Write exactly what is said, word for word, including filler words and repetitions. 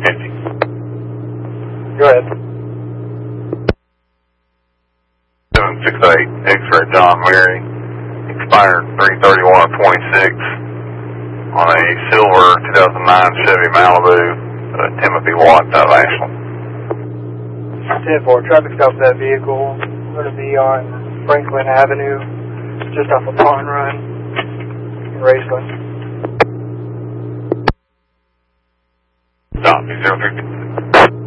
fifty. Go ahead. seven six eight, X-ray John Mary, expired three thirty-one twenty-six on a silver two thousand nine Chevy Malibu, uh, Timothy Watt out of Ashland. ten four, traffic stop that vehicle. Going to be on Franklin Avenue, just off of Pond Run in Raceland. Stop, zero three.